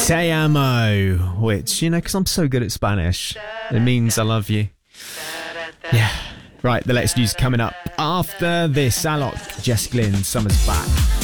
Te amo, which, you know, because I'm so good at Spanish, it means I love you. Yeah. Right, the latest news coming up after this. Alok, Jess Glynn, Summer's back.